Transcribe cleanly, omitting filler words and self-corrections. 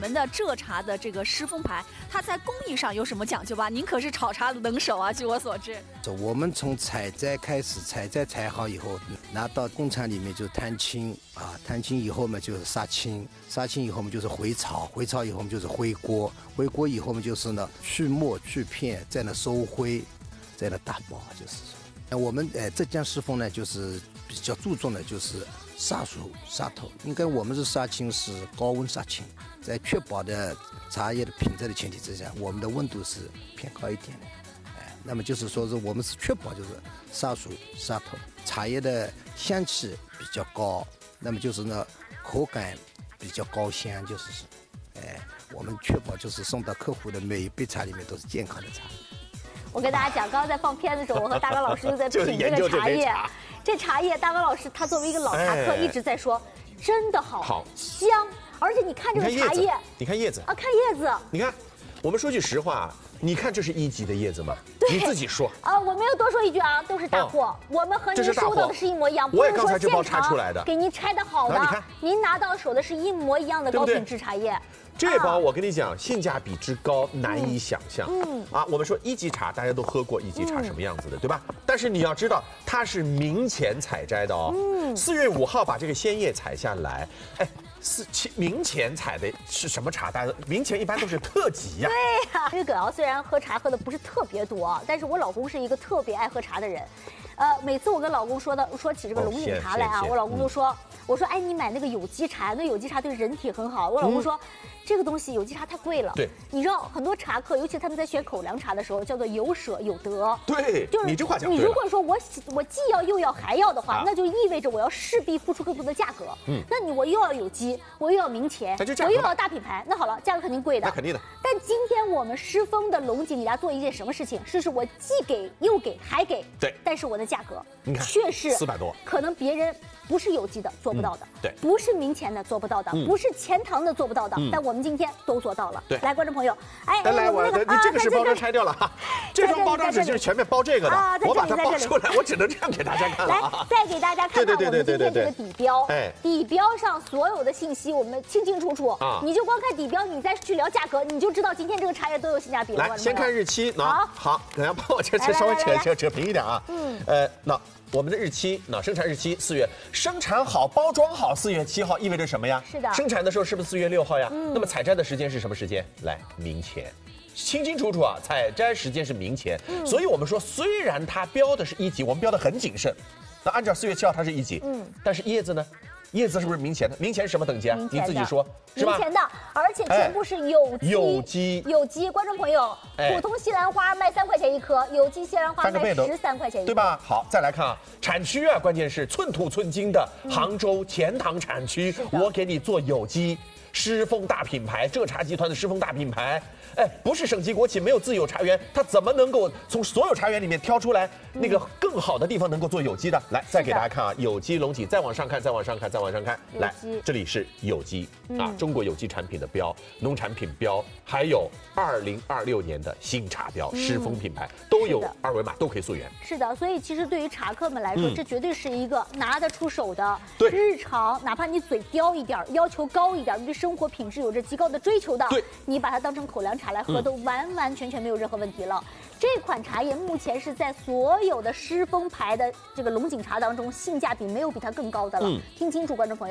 们的浙茶的这个狮峰牌，它在工艺上有什么讲究吧？您可是炒茶的能手啊，据我所知。 我们从采摘开始，采摘采好以后，拿到工厂里面就摊青啊，摊青以后嘛就是杀青，杀青以后嘛就是回炒，回炒以后嘛就是回锅，回锅以后嘛就是呢去末去片，在那收灰，在那打包，就是说。我们浙江狮峰呢，就是比较注重的就是杀熟杀透，应该我们是杀青是高温杀青，在确保的茶叶的品质的前提之下，我们的温度是偏高一点的。那么就是说是我们是确保就是杀熟杀透，茶叶的香气比较高，那么就是呢口感比较高香，就是说，我们确保就是送到客户的每一杯茶里面都是健康的茶。 我跟大家讲，刚刚在放片的时候，我和大刚老师就在品这个茶叶。这茶叶，大刚老师他作为一个老茶客，一直在说，真的好香，而且你看这个茶叶， 你看叶子啊，看叶子， 你看，我们说句实话，你看这是1级的叶子吗？你自己说啊，我没有多说一句啊，都是大货，我们和您收到的是一模一样， 我也刚才这包拆出来的， 给您拆的好的，您拿到手的是一模一样的高品质茶叶。 这包我跟你讲，性价比之高难以想象。我们说1级茶，大家都喝过1级茶什么样子的，对吧？但是你要知道，它是明前采摘的哦。4月5号把这个鲜叶采下来，明前采的是什么茶？大家明前一般都是特级呀。 对呀，日梗虽然喝茶喝的不是特别多，但是我老公是一个特别爱喝茶的人。每次我跟老公说起这个龙井茶来啊，我老公就说，我说，哎，你买那个有机茶，那有机茶对人体很好。我老公说，这个东西有机茶太贵了。 对， 你知道很多茶客，尤其他们在选口粮茶的时候，叫做有舍有得。 对， 就是你这话讲对了。 你如果说我既要又要还要的话，那就意味着我要势必付出更多的价格。那我又要有机，我又要明前，我又要大品牌，那好了，价格肯定贵的。 那肯定的。 但今天我们狮峰的龙井给大家做一件什么事情？是我既给又给还给。 对。 但是我的价格， 你看， 确实 400多， 可能别人不是有机的做不到的， 对， 不是明前的做不到的，不是钱塘的做不到的，但我们今天都做到了。 对， 来，观众朋友， 来，你这个是包装拆掉了哈，这张包装纸就是前面包这个的，我把它包出来，我只能这样给大家看了。 来，再给大家看看我们今天这个底标，底标上所有的信息我们清清楚楚，你就光看底标，你再去聊价格，你就知道今天这个茶叶都有性价比了。 来，先看日期，好，等下帮我这稍微扯平一点啊。那我们的日期，生产日期4月，生产好、包装好，4月7号意味着什么呀？ 是的， 生产的时候是不是4月6号呀？那么采摘的时间是什么时间？来，明前，清清楚楚啊！采摘时间是明前，所以我们说，虽然它标的是1级，我们标的很谨慎，那按照4月7号它是1级，但是叶子呢？叶子是不是明前的？明前是什么等级啊？你自己说，是吧？ 明前的，而且全部是有机。观众朋友，普通西兰花卖3块钱一颗，有机西兰花卖13块钱一颗， 对吧？好，再来看啊，产区啊，关键是寸土寸金的杭州钱塘产区，我给你做有机。狮峰大品牌，浙茶集团的狮峰大品牌，不是省级国企，没有自有茶园，它怎么能够从所有茶园里面挑出来那个更好的地方能够做有机的？来，再给大家看啊，有机龙井，再往上看，来，这里是有机啊，中国有机产品的标，农产品标，还有2026年的新茶标，狮峰品牌都有2维码，都可以溯源。 是的，所以其实对于茶客们来说，这绝对是一个拿得出手的，日常哪怕你嘴刁一点，要求高一点，对生活品质有着极高的追求的，你把它当成口粮茶来喝，都完完全全没有任何问题了。这款茶叶目前是在所有的狮峰牌的这个龙井茶当中，性价比没有比它更高的了。听清楚，观众朋友。